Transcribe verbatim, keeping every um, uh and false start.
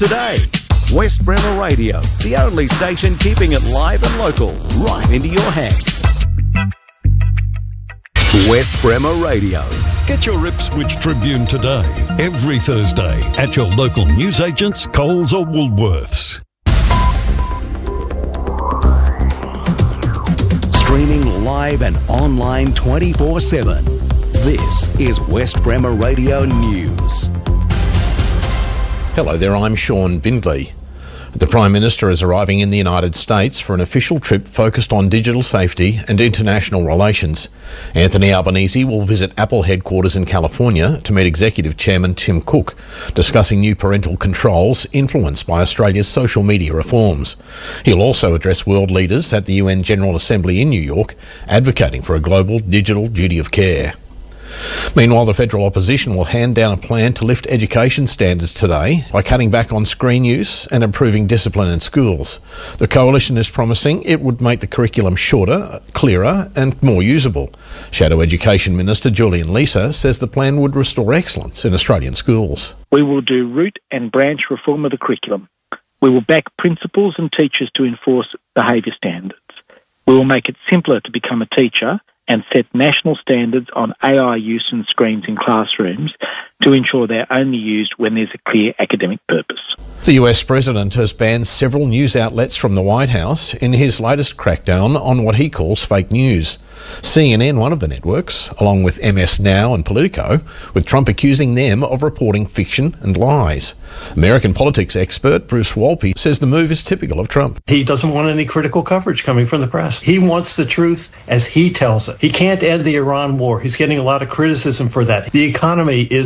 Today, West Bremer Radio, the only station keeping it live and local, right into your hands. West Bremer Radio. Get your Ipswich Tribune today, every Thursday, at your local newsagents, Coles or Woolworths. Streaming live and online twenty-four seven. This is West Bremer Radio News. Hello there, I'm Sean Bindley. The Prime Minister is arriving in the United States for an official trip focused on digital safety and international relations. Anthony Albanese will visit Apple headquarters in California to meet Executive Chairman Tim Cook, discussing new parental controls influenced by Australia's social media reforms. He'll also address world leaders at the U N General Assembly in New York, advocating for a global digital duty of care. Meanwhile, the federal opposition will hand down a plan to lift education standards today by cutting back on screen use and improving discipline in schools. The coalition is promising it would make the curriculum shorter, clearer and more usable. Shadow Education Minister Julian Leeser says the plan would restore excellence in Australian schools. We will do root and branch reform of the curriculum. We will back principals and teachers to enforce behaviour standards. We will make it simpler to become a teacher and set national standards on A I use and screens in classrooms to ensure they're only used when there's a clear academic purpose. The U S President has banned several news outlets from the White House in his latest crackdown on what he calls fake news. C N N, one of the networks, along with M S Now and Politico, with Trump accusing them of reporting fiction and lies. American politics expert Bruce Wolpe says the move is typical of Trump. He doesn't want any critical coverage coming from the press. He wants the truth as he tells it. He can't end the Iran war. He's getting a lot of criticism for that. The economy is